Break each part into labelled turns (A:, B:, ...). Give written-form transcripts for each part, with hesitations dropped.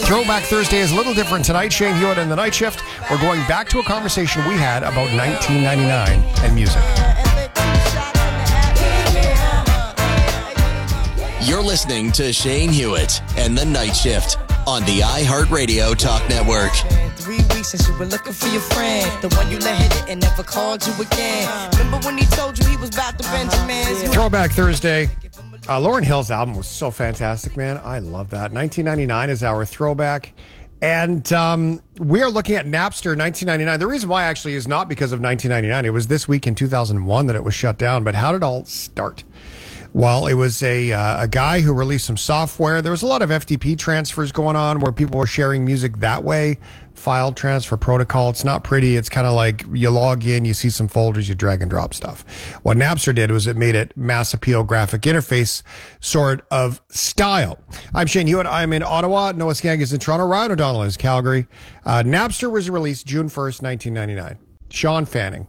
A: Throwback Thursday is a little different tonight. Shane Hewitt and the Night Shift. We're going back to a conversation we had about 1999 and music.
B: You're listening to Shane Hewitt and the Night Shift on the iHeartRadio Talk Network.
C: 3 weeks since you were looking for your friend, the one you let hit it and never called you again. Remember when he told you he was about to Benjamins?
A: Throwback Thursday. Lauryn Hill's album was so fantastic, man. I love that. 1999 is our throwback. And we are looking at Napster 1999. The reason why actually is not because of 1999. It was this week in 2001 that it was shut down. But how did it all start? Well, it was a guy who released some software. There was a lot of FTP transfers going on where people were sharing music that way. File transfer protocol. It's not pretty. It's kind of like you log in, you see some folders, you drag and drop stuff. What Napster did was it made it mass appeal graphic interface sort of style. I'm Shane Hewitt. I'm in Ottawa. Noah Skaggs is in Toronto. Ryan O'Donnell is Calgary. Napster was released June 1st, 1999. Sean Fanning.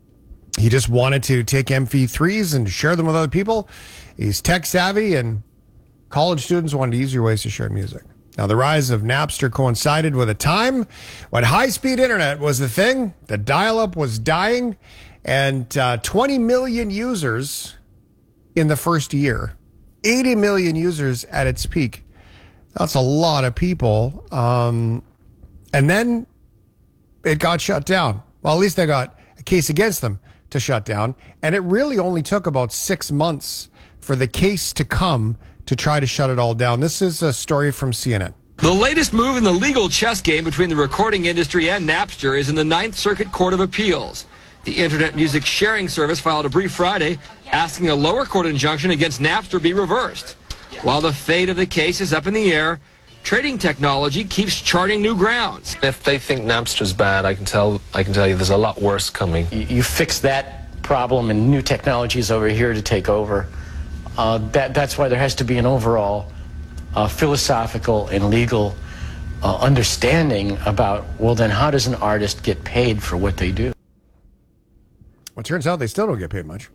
A: He just wanted to take MP3s and share them with other people. He's tech savvy, and college students wanted easier ways to share music. Now, the rise of Napster coincided with a time when high-speed internet was the thing. The dial-up was dying, and 20 million users in the first year. 80 million users at its peak. That's a lot of people. And then it got shut down. Well, at least they got a case against them to shut down. And it really only took about 6 months for the case to come to try to shut it all down. This is a story from CNN.
D: The latest move in the legal chess game between the recording industry and Napster is in the Ninth Circuit Court of Appeals. The Internet Music Sharing Service filed a brief Friday asking a lower court injunction against Napster be reversed. While the fate of the case is up in the air, trading technology keeps charting new grounds.
E: If they think Napster's bad, I can tell you there's a lot worse coming.
F: You fix that problem and new technology is over here to take over. That's why there has to be an overall philosophical and legal understanding about, well, then how does an artist get paid for what they do?
A: Well, it turns out they still don't get paid much.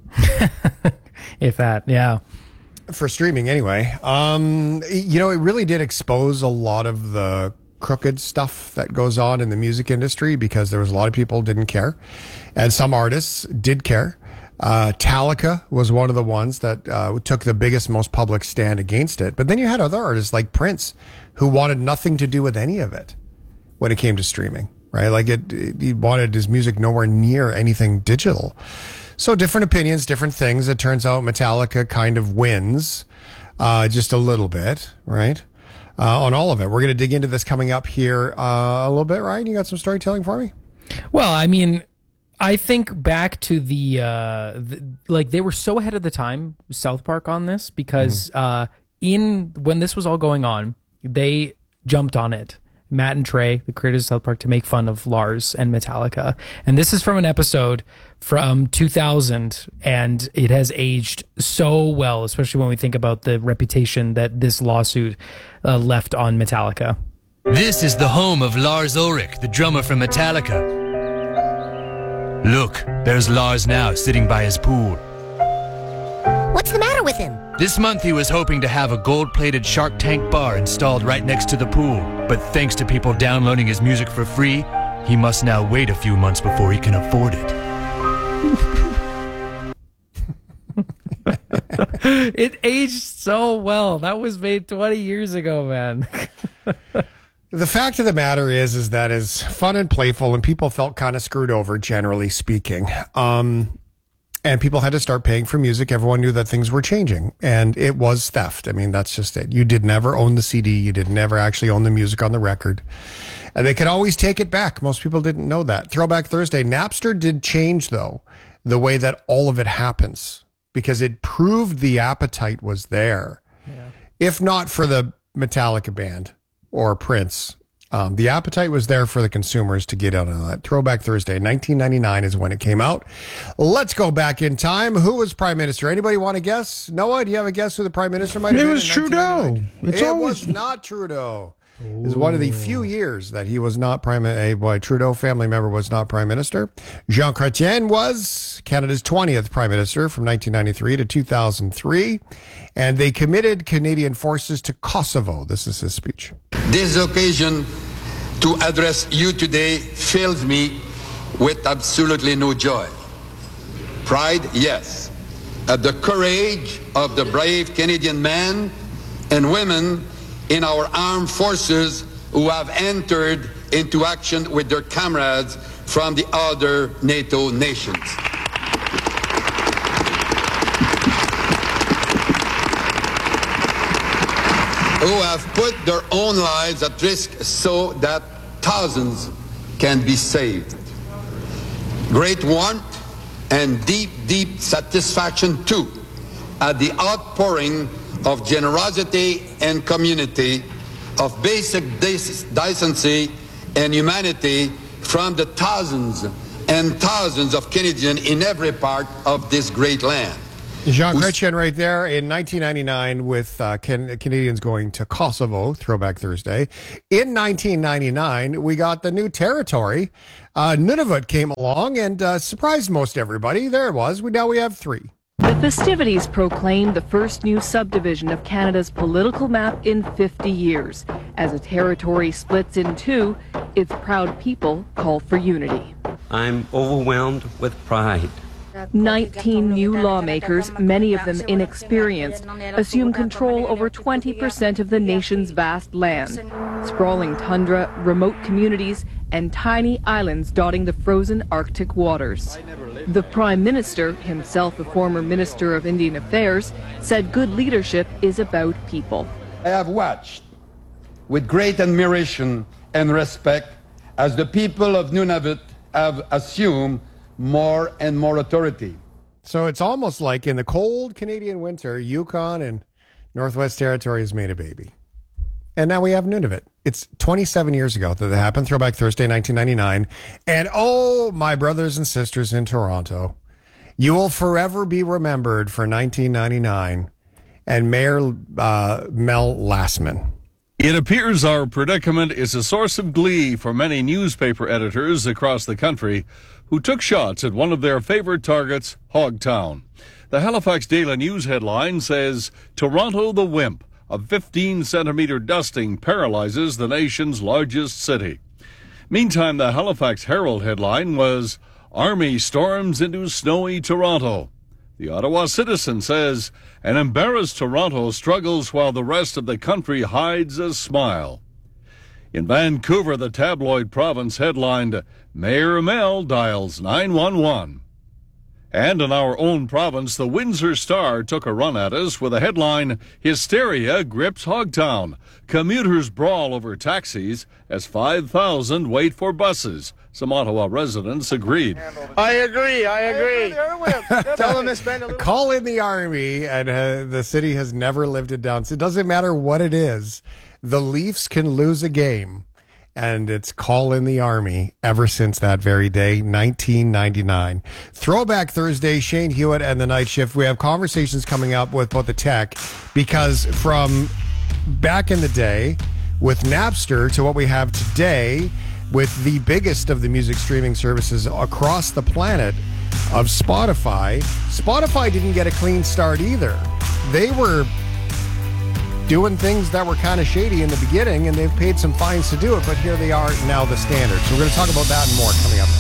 G: If that, yeah.
A: For streaming, anyway. It really did expose a lot of the crooked stuff that goes on in the music industry because there was a lot of people who didn't care. And some artists did care. Metallica was one of the ones that took the biggest, most public stand against it. But then you had other artists like Prince who wanted nothing to do with any of it when it came to streaming, right? Like he wanted his music nowhere near anything digital. So different opinions, different things. It turns out Metallica kind of wins just a little bit, right? On all of it. We're going to dig into this coming up here a little bit. Ryan, you got some storytelling for me?
G: Well, I mean, I think back to the they were so ahead of the time, South Park, on this because when this was all going on, they jumped on it. Matt and Trey, the creators of South Park, to make fun of Lars and Metallica. And this is from an episode from 2000, and it has aged so well, especially when we think about the reputation that this lawsuit left on Metallica.
H: This is the home of Lars Ulrich, the drummer from Metallica. Look, there's Lars now, sitting by his pool.
I: What's the matter with him?
H: This month he was hoping to have a gold-plated Shark Tank bar installed right next to the pool. But thanks to people downloading his music for free, he must now wait a few months before he can afford it.
G: It aged so well. That was made 20 years ago, man.
A: The fact of the matter is that it's fun and playful, and people felt kind of screwed over, generally speaking. And people had to start paying for music. Everyone knew that things were changing, and it was theft. I mean, that's just it. You did never own the CD. You did never actually own the music on the record. And they could always take it back. Most people didn't know that. Throwback Thursday. Napster did change, though, the way that all of it happens, because it proved the appetite was there. Yeah. If not for the Metallica band or Prince, the appetite was there for the consumers to get out on that. Throwback Thursday, 1999 is when it came out. Let's go back in time. Who was prime minister? Anybody want to guess? Noah, do you have a guess who the prime minister might have been?
J: It was Trudeau.
A: It was not Trudeau. It was one of the few years that he was not Trudeau family member was not prime minister. Jean Chrétien was Canada's 20th prime minister from 1993 to 2003. And they committed Canadian forces to Kosovo. This is his speech.
J: This occasion to address you today fills me with absolutely no joy. Pride, yes, at the courage of the brave Canadian men and women in our armed forces who have entered into action with their comrades from the other NATO nations. Who have put their own lives at risk so that thousands can be saved. Great warmth and deep, deep satisfaction too at the outpouring of generosity and community, of basic decency and humanity from the thousands and thousands of Canadians in every part of this great land.
A: Jean Chrétien right there in 1999 with Canadians going to Kosovo, Throwback Thursday. In 1999, we got the new territory. Nunavut came along and surprised most everybody. There it was. Now we have 3.
K: The festivities proclaimed the first new subdivision of Canada's political map in 50 years. As a territory splits in two, its proud people call for unity.
L: I'm overwhelmed with pride.
K: 19 new lawmakers, many of them inexperienced, assume control over 20% of the nation's vast land. Sprawling tundra, remote communities, and tiny islands dotting the frozen Arctic waters. The Prime Minister, himself a former Minister of Indian Affairs, said good leadership is about people.
J: I have watched with great admiration and respect as the people of Nunavut have assumed more and more authority.
A: So it's almost like in the cold Canadian winter, Yukon and Northwest Territories made a baby. And now we have Nunavut. It's 27 years ago that happened, Throwback Thursday, 1999. And oh, my brothers and sisters in Toronto, you will forever be remembered for 1999 and Mayor Mel Lastman.
M: It appears our predicament is a source of glee for many newspaper editors across the country who took shots at one of their favorite targets, Hogtown. The Halifax Daily News headline says, Toronto the Wimp, a 15-centimeter dusting paralyzes the nation's largest city. Meantime, the Halifax Herald headline was, Army storms into snowy Toronto. The Ottawa Citizen says, an embarrassed Toronto struggles while the rest of the country hides a smile. In Vancouver, the tabloid Province headlined, Mayor Mel dials 911. And in our own province, the Windsor Star took a run at us with a headline, Hysteria grips Hogtown. Commuters brawl over taxis as 5,000 wait for buses. Some Ottawa residents agreed.
N: I agree. Tell them to spend a little.
A: Call in the Army, and the city has never lived it down. So it doesn't matter what it is. The Leafs can lose a game, and it's call in the Army ever since that very day, 1999. Throwback Thursday, Shane Hewitt and the Night Shift. We have conversations coming up with both the tech, because from back in the day with Napster to what we have today with the biggest of the music streaming services across the planet of Spotify. Spotify didn't get a clean start either. They were doing things that were kind of shady in the beginning, and they've paid some fines to do it, but here they are now, the standard. So we're going to talk about that and more coming up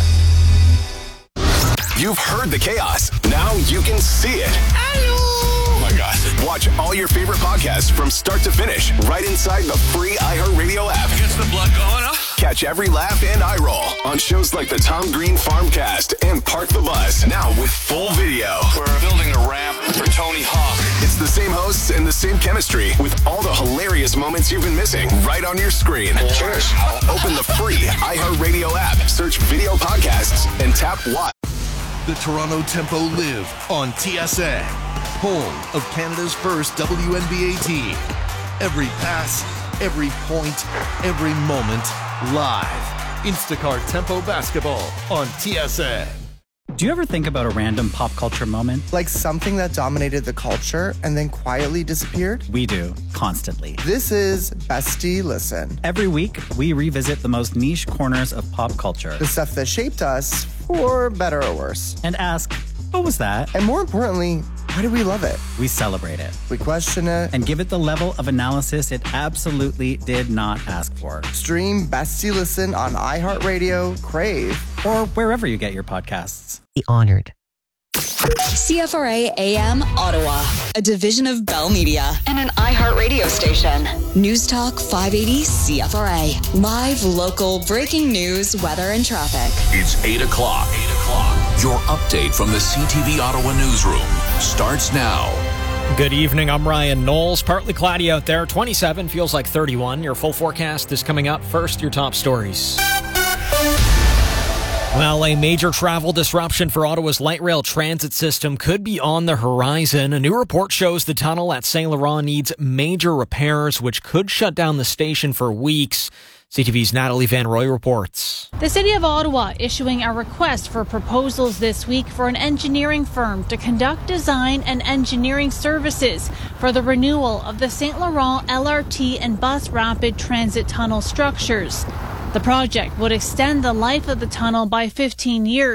A: next.
O: You've heard the chaos. Now you can see it. Oh my God. Watch all your favorite podcasts from start to finish right inside the free iHeartRadio app.
H: Gets the blood going, huh?
O: Catch every laugh and eye roll on shows like the Tom Green Farmcast and Park the Bus, now with full video.
H: We're building a ramp for Tony Hawk.
O: It's the same hosts and the same chemistry with all the hilarious moments you've been missing right on your screen.
H: Cheers.
O: Open the free iHeartRadio app, search video podcasts, and tap watch.
P: The Toronto Tempo live on TSN, home of Canada's first WNBA team. Every pass, every point, every moment, live. Instacart Tempo Basketball on TSN.
Q: Do you ever think about a random pop culture moment?
R: Like something that dominated the culture and then quietly disappeared?
Q: We do, constantly.
R: This is Bestie Listen.
Q: Every week, we revisit the most niche corners of pop culture.
R: The stuff that shaped us, for better or worse.
Q: And ask, what was that?
R: And more importantly, why do we love it?
Q: We celebrate it.
R: We question it.
Q: And give it the level of analysis it absolutely did not ask for.
R: Stream Bestie Listen on iHeartRadio, Crave,
Q: or wherever you get your podcasts.
I: Be honored.
S: CFRA AM Ottawa, a division of Bell Media and an iHeartRadio station. News Talk 580 CFRA. Live, local, breaking news, weather, and traffic.
T: It's 8 o'clock. Your update from the CTV Ottawa newsroom starts now.
U: Good evening, I'm Ryan Knowles. Partly cloudy out there, 27, feels like 31. Your full forecast is coming up. First, your top stories. Well, a major travel disruption for Ottawa's light rail transit system could be on the horizon. A new report shows the tunnel at Saint Laurent needs major repairs, which could shut down the station for weeks. CTV's Natalie Van Roy reports.
V: The City of Ottawa issuing a request for proposals this week for an engineering firm to conduct design and engineering services for the renewal of the Saint Laurent LRT and bus rapid transit tunnel structures. The project would extend the life of the tunnel by 15 years.